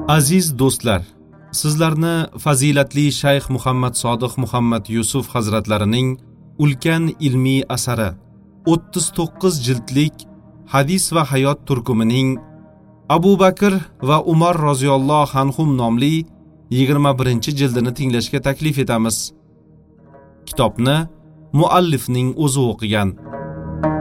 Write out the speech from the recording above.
Aziz do'stlar, sizlarni fazilatli Shayx Muhammad Sodiq Muhammad Yusuf hazratlarining ulkan ilmiy asari 39 jildlik Hadis va hayot turkumining Abu Bakr va Umar roziyallohu anhum nomli 21-jildini tinglashga taklif etamiz. Kitobni muallifning o'zi o'qigan.